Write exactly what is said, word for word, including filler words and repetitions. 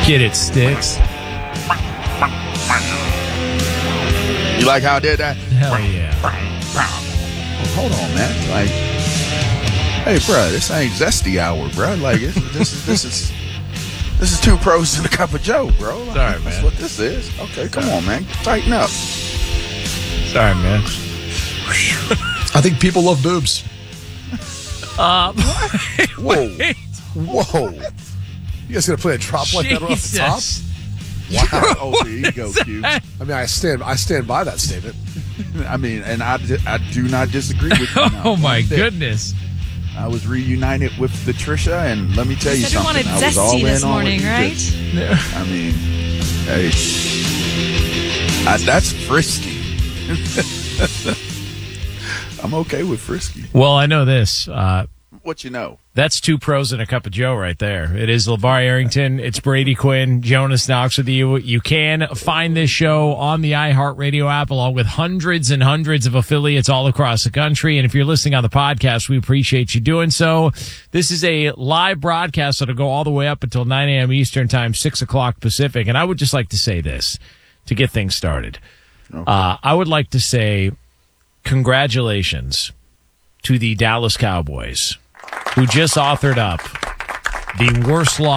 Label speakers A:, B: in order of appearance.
A: Get it, Sticks.
B: You like how I did that?
A: Hell yeah.
B: Oh, hold on, man. Like, hey, bro, this ain't Zesty Hour, bro. Like, this, this is this is this is two pros and a cup of Joe, bro. Like,
A: Sorry,
B: that's
A: man.
B: what this is. Okay, come on, man. Tighten up.
A: Sorry, man.
C: I think people love boobs.
A: Uh,
B: Whoa,
A: wait.
B: whoa.
C: You guys gonna play a drop like that off the top?
A: Jesus.
B: Wow. Oh, there you go, Q.
C: I mean, I stand I stand by that statement.
B: I mean, and I, I do not disagree with you. Now.
A: Oh, my
B: One bit.
A: goodness.
B: I was reunited with the Trisha, and let me tell you
D: You said you
B: something.
D: wanted
B: I was all
D: zesty
B: in
D: this
B: on what
D: morning,
B: you
D: right?
B: did. I mean, hey, I, that's frisky. I'm okay with frisky.
A: Well, I know this. Uh,
B: What you know?
A: That's two pros and a cup of Joe right there. It is LeVar Arrington. It's Brady Quinn. Jonas Knox with you. You can find this show on the iHeartRadio app along with hundreds and hundreds of affiliates all across the country. And if you're listening on the podcast, we appreciate you doing so. This is a live broadcast that'll go all the way up until nine a.m. Eastern time, six o'clock Pacific. And I would just like to say this to get things started.
B: Okay.
A: Uh, I would like to say congratulations to the Dallas Cowboys, who just authored up the worst loss